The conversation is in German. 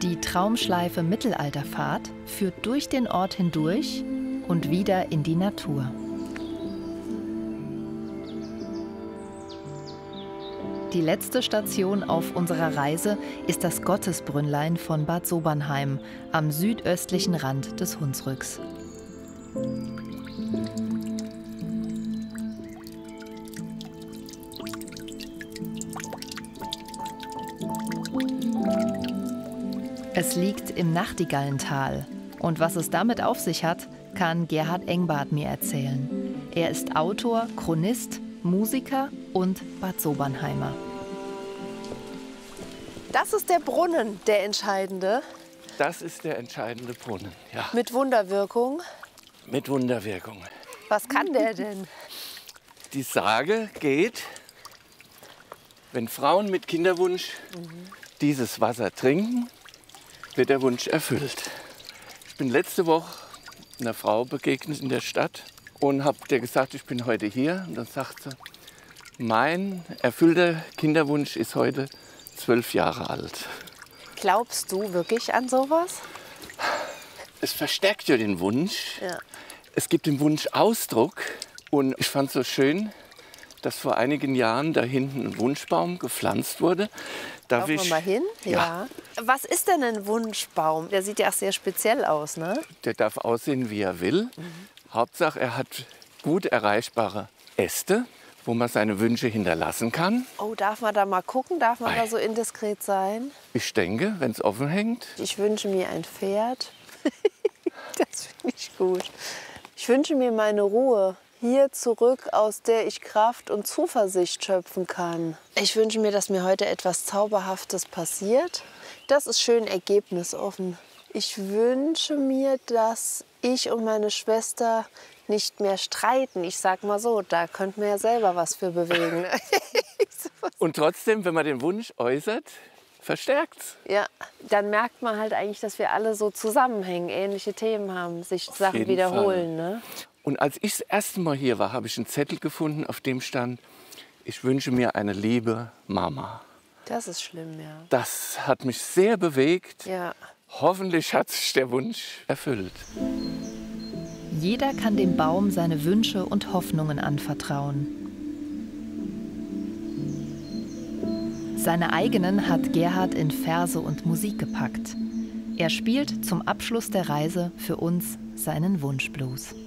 Die Traumschleife Mittelalterfahrt führt durch den Ort hindurch und wieder in die Natur. Die letzte Station auf unserer Reise ist das Gottesbrünnlein von Bad Sobernheim am südöstlichen Rand des Hunsrücks. Es liegt im Nachtigallental. Und was es damit auf sich hat, kann Gerhard Engbart mir erzählen. Er ist Autor, Chronist, Musiker und Bad Sobernheimer. Das ist der Brunnen, der entscheidende. Das ist der entscheidende Brunnen, ja. Mit Wunderwirkung. Mit Wunderwirkung. Was kann der denn? Die Sage geht, wenn Frauen mit Kinderwunsch dieses Wasser trinken, wird der Wunsch erfüllt. Ich bin letzte Woche einer Frau begegnet in der Stadt und habe der gesagt, ich bin heute hier. Und dann sagt sie, mein erfüllter Kinderwunsch ist heute 12 Jahre alt. Glaubst du wirklich an sowas? Es verstärkt ja den Wunsch. Ja. Es gibt dem Wunsch Ausdruck. Und ich fand es so schön, dass vor einigen Jahren da hinten ein Wunschbaum gepflanzt wurde. Darf man mal hin? Ja. Was ist denn ein Wunschbaum? Der sieht ja auch sehr speziell aus, ne? Der darf aussehen, wie er will. Hauptsache, er hat gut erreichbare Äste, wo man seine Wünsche hinterlassen kann. Oh, darf man da mal gucken? Darf man da so indiskret sein? Ich denke, wenn es offen hängt. Ich wünsche mir ein Pferd. Das finde ich gut. Ich wünsche mir meine Ruhe. Hier zurück, aus der ich Kraft und Zuversicht schöpfen kann. Ich wünsche mir, dass mir heute etwas Zauberhaftes passiert. Das ist schön ergebnisoffen. Ich wünsche mir, dass ich und meine Schwester nicht mehr streiten. Ich sag mal so, da könnte man ja selber was für bewegen. Und trotzdem, wenn man den Wunsch äußert, verstärkt's. Ja, dann merkt man halt eigentlich, dass wir alle so zusammenhängen, ähnliche Themen haben, sich Auf Sachen jeden wiederholen. Ne? Und als ich das erste Mal hier war, habe ich einen Zettel gefunden, auf dem stand, ich wünsche mir eine liebe Mama. Das ist schlimm, ja. Das hat mich sehr bewegt. Ja. Hoffentlich hat sich der Wunsch erfüllt. Jeder kann dem Baum seine Wünsche und Hoffnungen anvertrauen. Seine eigenen hat Gerhard in Verse und Musik gepackt. Er spielt zum Abschluss der Reise für uns seinen Wunschblues.